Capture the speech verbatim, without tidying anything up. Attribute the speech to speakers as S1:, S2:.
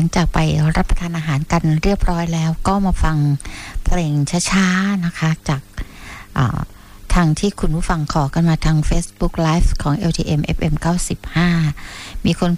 S1: งจากไปรับประทานอาหารกันเรียบร้อยแล้วก็มาฟังเพลงช้าๆนะคะจากทางที่คุณผู้ฟังขอกันมาทาง Facebook Live ของ แอล ที เอ็ม เอฟ เอ็ม เก้าสิบห้ามีคน